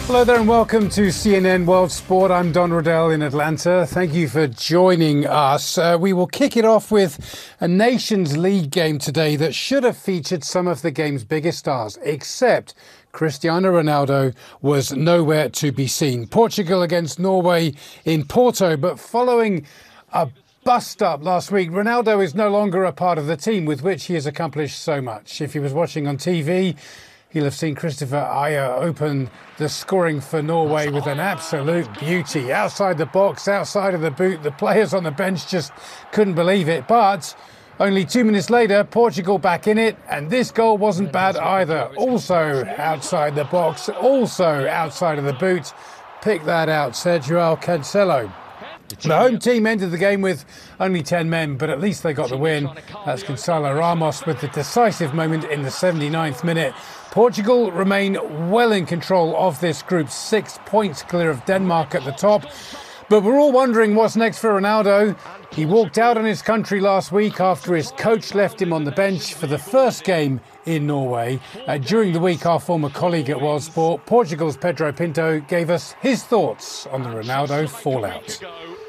Hello there and welcome to CNN World Sport. I'm Don Riddell in Atlanta. Thank you for joining us. We will kick it off with a Nations League game today that should have featured some of the game's biggest stars, except Cristiano Ronaldo was nowhere to be seen. Portugal against Norway in Porto, but following a bust-up last week, Ronaldo is no longer a part of the team with which he has accomplished so much. If he was watching on TV, he'll have seen Christopher Ajer open the scoring for Norway with an absolute beauty. Outside the box, outside of the boot, the players on the bench just couldn't believe it. But only 2 minutes later, Portugal back in it, and this goal wasn't bad either. Also outside the box, also outside of the boot. Pick that out, Sergio Cancelo. The home team ended the game with only 10 men, but at least they got the win. That's Gonçalo Ramos with the decisive moment in the 79th minute. Portugal remain well in control of this group, 6 points clear of Denmark at the top. But we're all wondering what's next for Ronaldo. He walked out on his country last week after his coach left him on the bench for the first game in Norway. During the week, our former colleague at World Sport, Portugal's Pedro Pinto, gave us his thoughts on the Ronaldo fallout.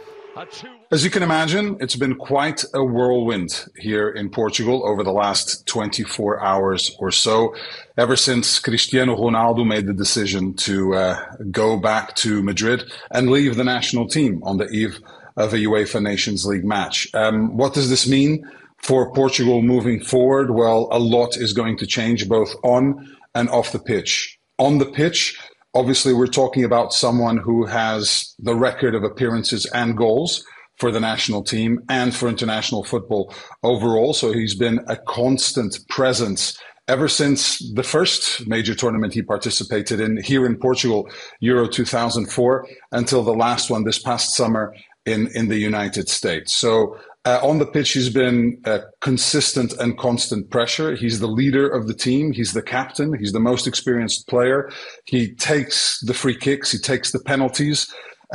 As you can imagine, it's been quite a whirlwind here in Portugal over the last 24 hours or so, ever since Cristiano Ronaldo made the decision to go back to Madrid and leave the national team on the eve of a UEFA Nations League match. What does this mean for Portugal moving forward? Well, a lot is going to change both on and off the pitch. On the pitch, obviously, we're talking about someone who has the record of appearances and goals for the national team and for international football overall. So he's been a constant presence ever since the first major tournament he participated in here in Portugal, Euro 2004, until the last one this past summer in the United States. So on the pitch, he's been consistent and constant pressure. He's the leader of the team. He's the captain. He's the most experienced player. He takes the free kicks. He takes the penalties.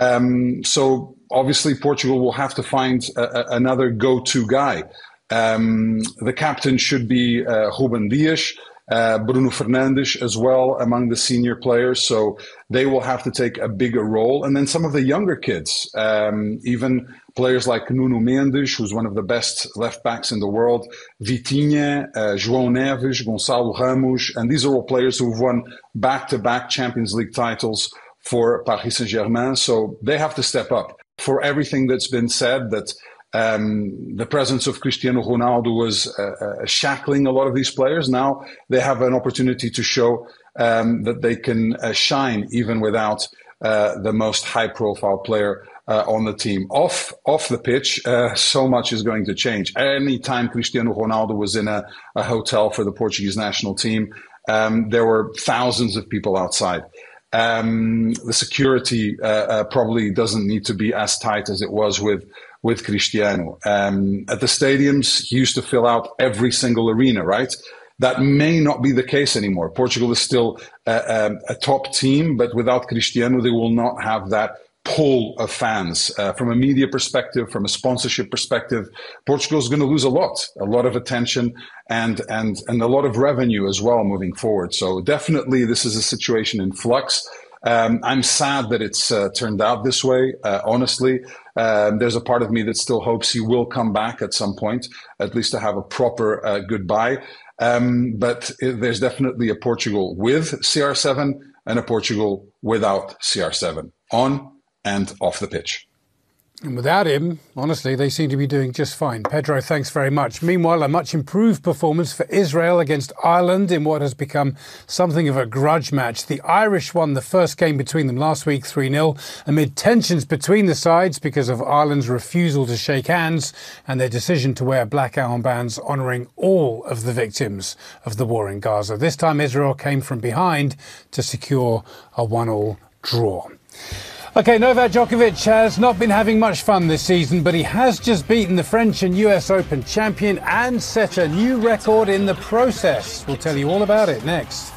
So obviously, Portugal will have to find another go-to guy. The captain should be Ruben Dias, Bruno Fernandes as well among the senior players. So they will have to take a bigger role. And then some of the younger kids, even players like Nuno Mendes, who's one of the best left backs in the world, Vitinha, João Neves, Gonçalo Ramos, and these are all players who've won back-to-back Champions League titles for Paris Saint-Germain. So they have to step up. For everything that's been said, that the presence of Cristiano Ronaldo was shackling a lot of these players, now they have an opportunity to show that they can shine even without the most high-profile player on the team. Off the pitch, so much is going to change. Anytime Cristiano Ronaldo was in a hotel for the Portuguese national team, there were thousands of people outside. The security probably doesn't need to be as tight as it was with Cristiano. At the stadiums, he used to fill out every single arena, right? That may not be the case anymore. Portugal is still a top team, but without Cristiano, they will not have that pull of fans. From a media perspective, from a sponsorship perspective, Portugal is going to lose a lot of attention and a lot of revenue as well moving forward. So definitely this is a situation in flux. I'm sad that it's turned out this way, honestly. There's a part of me that still hopes he will come back at some point, at least to have a proper goodbye. But there's definitely a Portugal with CR7 and a Portugal without CR7, on and off the pitch. And without him, honestly, they seem to be doing just fine. Pedro, thanks very much. Meanwhile, a much improved performance for Israel against Ireland in what has become something of a grudge match. The Irish won the first game between them last week 3-0 amid tensions between the sides because of Ireland's refusal to shake hands and their decision to wear black armbands honouring all of the victims of the war in Gaza. This time, Israel came from behind to secure a 1-1 draw. OK, Novak Djokovic has not been having much fun this season, but he has just beaten the French and US Open champion and set a new record in the process. We'll tell you all about it next.